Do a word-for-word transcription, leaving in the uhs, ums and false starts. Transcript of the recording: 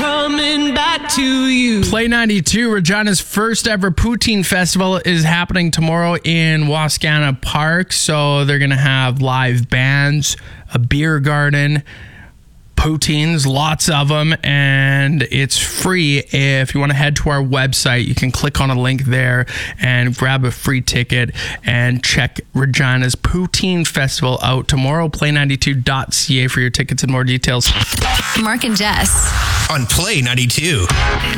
coming back to you. Play ninety-two, Regina's first ever Poutine Festival, is happening tomorrow in Wascana Park. So they're going to have live bands, a beer garden, poutines, lots of them, and it's free. If you want to head to our website, you can click on a link there and grab a free ticket and check Regina's Poutine Festival out tomorrow. play ninety-two dot c a for your tickets and more details. Mark and Jess on Play ninety-two.